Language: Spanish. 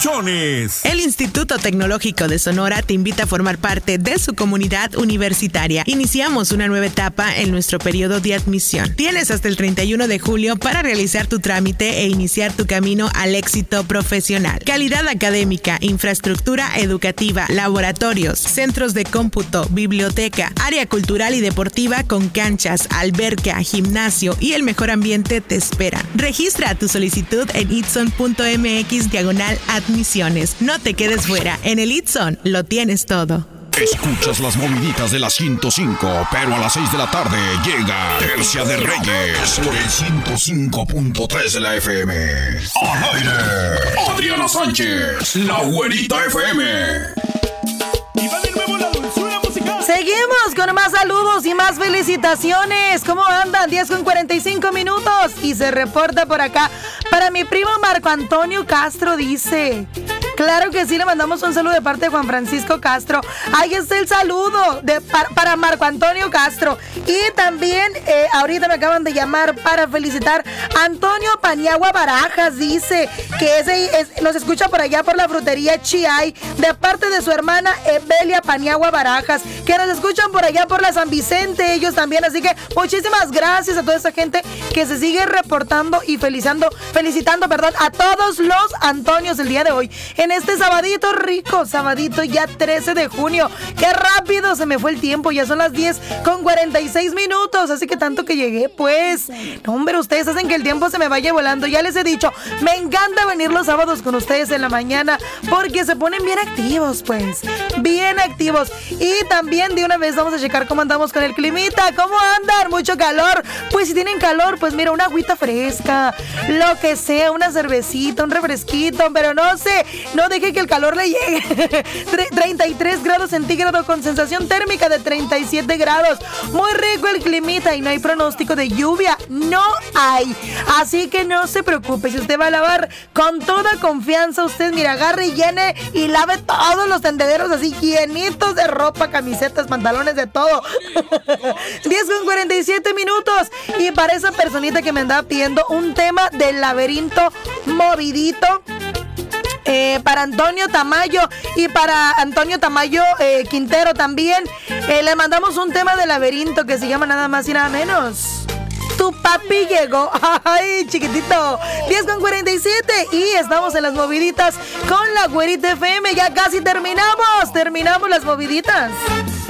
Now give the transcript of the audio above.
Chones. El Instituto Tecnológico de Sonora te invita a formar parte de su comunidad universitaria. Iniciamos una nueva etapa en nuestro periodo de admisión. Tienes hasta el 31 de julio para realizar tu trámite e iniciar tu camino al éxito profesional. Calidad académica, infraestructura educativa, laboratorios, centros de cómputo, biblioteca, área cultural y deportiva con canchas, alberca, gimnasio y el mejor ambiente te espera. Registra tu solicitud en itson.mx/admisiones. No te quedes fuera. En el Itson lo tienes todo. Escuchas las moviditas de las 105, pero a las 6 de la tarde llega Tercia de Reyes por el 105.3 de la FM. Al aire, Adriana Sánchez, la Güerita FM. Y va de nuevo la dulzura musical. Seguimos con más saludos y más felicitaciones. ¿Cómo andan? 10:45. Y se reporta por acá para mi primo Marco Antonio Castro, dice. Claro que sí, le mandamos un saludo de parte de Juan Francisco Castro. Ahí está el saludo para Marco Antonio Castro. Y también ahorita me acaban de llamar para felicitar a Antonio Paniagua Barajas. Dice que nos escucha por allá por la frutería Chiay, de parte de su hermana Evelia Paniagua Barajas, que nos escuchan por allá por la San Vicente, ellos también. Así que muchísimas gracias a toda esa gente que se sigue reportando y felicitando a todos los Antonios el día de hoy. En este sabadito rico, sabadito ya 13 de junio. ¡Qué rápido se me fue el tiempo! Ya son las 10:46. Así que tanto que llegué, pues. No, hombre, ustedes hacen que el tiempo se me vaya volando. Ya les he dicho, me encanta venir los sábados con ustedes en la mañana porque se ponen bien activos, pues. Bien activos. Y también de una vez vamos a checar cómo andamos con el climita. ¿Cómo andan? ¿Mucho calor? Pues si tienen calor, pues mira, una agüita fresca, lo que sea, una cervecita, un refresquito, pero no deje que el calor le llegue. 33 grados centígrados con sensación térmica de 37 grados. Muy rico el climita y no hay pronóstico de lluvia. No hay. Así que no se preocupe. Si usted va a lavar con toda confianza, usted mira, agarre y llene y lave todos los tendederos así llenitos de ropa, camisetas, pantalones, de todo. 10:47. Y para esa personita que me andaba pidiendo un tema del laberinto movidito, para Antonio Tamayo y para Antonio Tamayo Quintero también, le mandamos un tema de laberinto que se llama nada más y nada menos Tu papi llegó. Ay, chiquitito. 10:47 y estamos en las moviditas con la Güerita FM. Ya casi terminamos las moviditas.